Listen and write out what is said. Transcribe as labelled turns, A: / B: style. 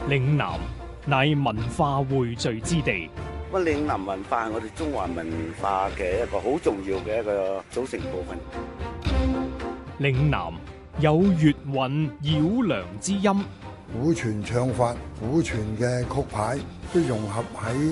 A: 嶺南乃文化匯聚之地。
B: 咁嶺南文化係我哋中華文化嘅一個好重要嘅一個組成部分。
A: 嶺南有粵韻繞梁之音，
C: 古傳唱法、古傳嘅曲牌都融合喺